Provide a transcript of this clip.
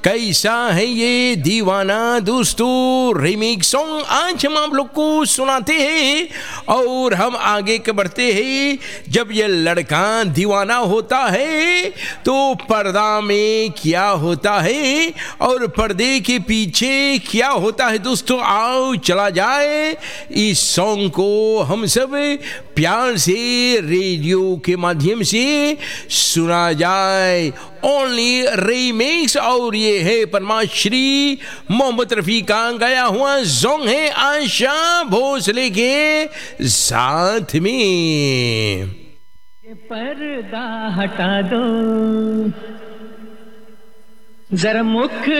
कैसा है ये दीवाना दोस्तों रीमिक्स सॉन्ग आज हम आप लोग को सुनाते हैं और हम आगे के बढ़ते हैं। जब ये लड़का दीवाना होता है तो पर्दा में क्या होता है और पर्दे के पीछे क्या होता है दोस्तों, आओ चला जाए इस सॉन्ग को हम सब प्यार से रेडियो के माध्यम से सुना जाए। ओनली रीमिक्स और ये है पद्माश्री मोहम्मद रफी का गाया हुआ सॉन्ग है आशा भोसले के साथ में। ये पर्दा हटा दो जरा मुख